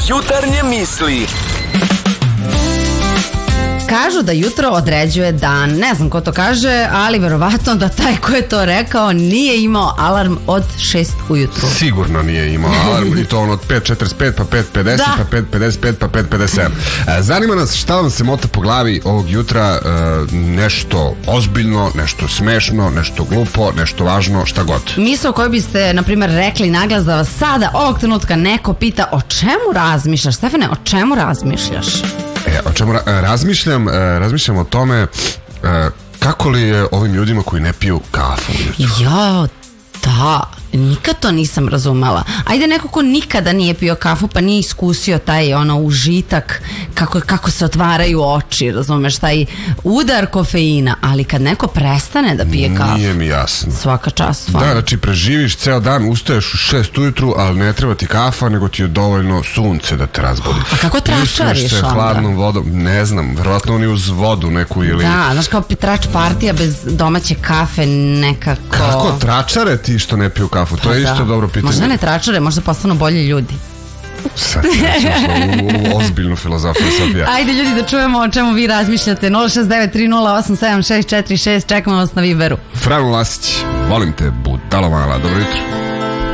Jutarnje misli. Kažu da jutro određuje dan. Ne znam ko to kaže, ali verovatno da taj ko je to rekao nije imao alarm od 6 ujutru. Sigurno nije imao alarm i to od 5.45 pa 5.50 pa 5.55 pa 5.57. Zanima nas šta vam se mota po glavi ovog jutra, nešto ozbiljno, nešto smešno, nešto glupo, nešto važno, šta god. Misao koju biste, na primjer, rekli naglas da vas sada, ovog trenutka, neko pita o čemu razmišljaš? Stefane, o čemu razmišljaš? O čemu razmišljam? Razmišljam o tome kako li je ovim ljudima koji ne piju kafu ujutru. Ja, da, nikad to nisam razumela. Ajde, neko ko nikada nije pio kafu pa nije iskusio taj užitak kako se otvaraju oči, razumeš, taj udar kofeina, ali kad neko prestane da pije kafu, nije mi jasno. Svaka čast, stvarno. Da, znači preživiš ceo dan, ustaješ u 6 ujutru, ali ne treba ti kafa, nego ti je dovoljno sunce da te razbodi. A kako tračariš se onda? Hladnom vodom, ne znam, verovatno oni uz vodu neku ili... Da, znaš, kao trač partija bez domaće kafe nekako... Kako tračare ti što ne piju kafu? To je isto dobro pitanje. Možda ne tračare, možda postanu bolji ljudi. Sad u ozbiljnu filozofiju, Sofija. Ajde ljudi, da čujemo o čemu vi razmišljate. 06930876646, čekamo vas na Viberu. Frano Lasić, volim te, budalo mala, dobro jutro.